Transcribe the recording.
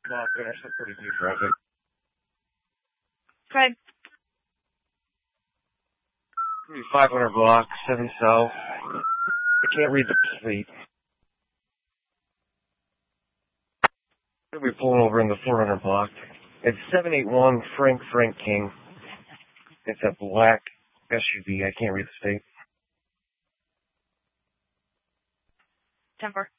Not good. I said 32 traffic. Okay. 500 block, 7 south. I can't read the plate. We'll be pulling over in the 400 block. It's 781 Frank King. It's a black SUV. I can't read the state. 10-4.